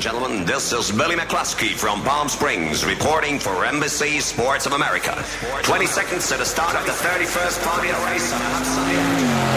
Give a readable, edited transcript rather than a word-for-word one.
gentlemen, this is Billy McCluskey from Palm Springs reporting for NBC Sports of America. 20 seconds to the start of the 31st Formula race on outside.